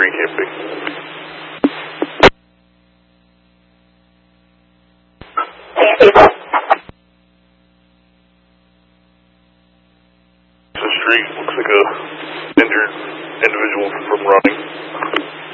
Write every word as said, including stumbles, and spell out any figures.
three, camping. The street looks like a injured individual from running.